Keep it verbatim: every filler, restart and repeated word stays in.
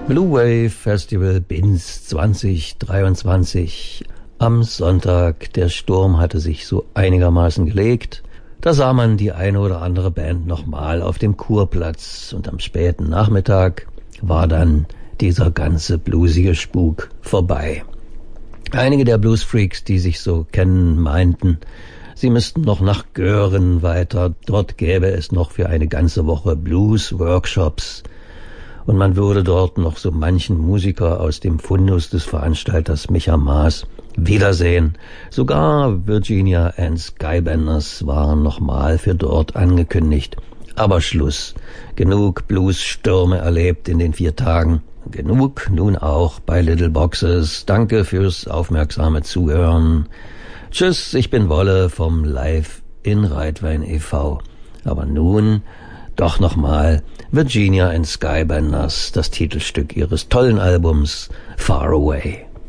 Blue Wave Festival Binz zwanzig dreiundzwanzig. Am Sonntag, der Sturm hatte sich so einigermaßen gelegt. Da sah man die eine oder andere Band nochmal auf dem Kurplatz. Und am späten Nachmittag war dann dieser ganze bluesige Spuk vorbei. Einige der Bluesfreaks, die sich so kennen, meinten, sie müssten noch nach Göhren weiter. Dort gäbe es noch für eine ganze Woche Blues-Workshops. Und man würde dort noch so manchen Musiker aus dem Fundus des Veranstalters Micha Maas wiedersehen. Sogar Virginia and Skybenders waren nochmal für dort angekündigt. Aber Schluss. Genug Bluesstürme erlebt in den vier Tagen. Genug nun auch bei Little Boxes. Danke fürs aufmerksame Zuhören. Tschüss, ich bin Wolle vom Live in Reitwein e V Aber nun doch nochmal Virginia and Skybenders, das Titelstück ihres tollen Albums Far Away.